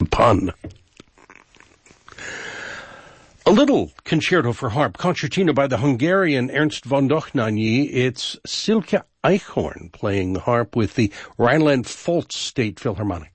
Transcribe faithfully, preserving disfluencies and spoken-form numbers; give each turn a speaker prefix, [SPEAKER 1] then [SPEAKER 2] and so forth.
[SPEAKER 1] The pun. A little concerto for harp, concertina by the Hungarian Ernst von Dohnányi. It's Silke Eichhorn playing the harp with the Rhineland-Pfalz State Philharmonic.